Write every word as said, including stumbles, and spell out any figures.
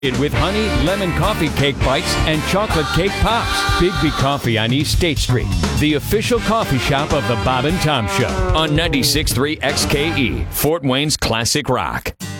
With honey, lemon coffee cake bites, and chocolate cake pops. Bigby Coffee on East State Street. The official coffee shop of the Bob and Tom Show on ninety-six point three X K E, Fort Wayne's Classic Rock.